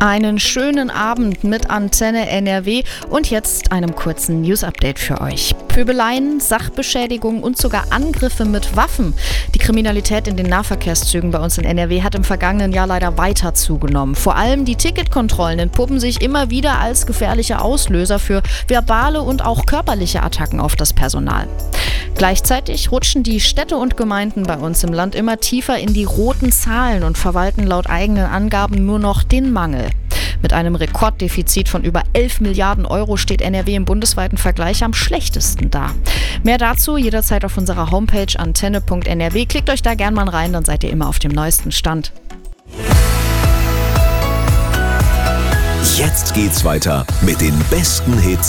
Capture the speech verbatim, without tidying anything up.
Einen schönen Abend mit Antenne N R W und jetzt einem kurzen News-Update für euch. Pöbeleien, Sachbeschädigungen und sogar Angriffe mit Waffen. Die Kriminalität in den Nahverkehrszügen bei uns in N R W hat im vergangenen Jahr leider weiter zugenommen. Vor allem die Ticketkontrollen entpuppen sich immer wieder als gefährliche Auslöser für verbale und auch körperliche Attacken auf das Personal. Gleichzeitig rutschen die Städte und Gemeinden bei uns im Land immer tiefer in die roten Zahlen und verwalten laut eigenen Angaben nur noch den Mangel. Mit einem Rekorddefizit von über elf Milliarden Euro steht N R W im bundesweiten Vergleich am schlechtesten da. Mehr dazu jederzeit auf unserer Homepage antenne punkt n r w. Klickt euch da gern mal rein, dann seid ihr immer auf dem neuesten Stand. Jetzt geht's weiter mit den besten Hits